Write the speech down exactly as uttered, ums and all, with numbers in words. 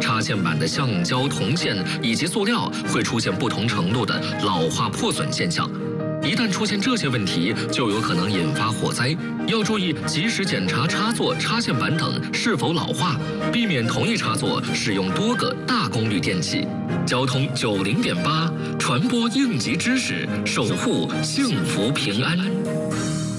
插线板的橡胶、铜线以及塑料会出现不同程度的老化破损现象。一旦出现这些问题，就有可能引发火灾。要注意及时检查插座、插线板等是否老化，避免同一插座使用多个大功率电器。交通九零点八，传播应急知识，守护幸福平安。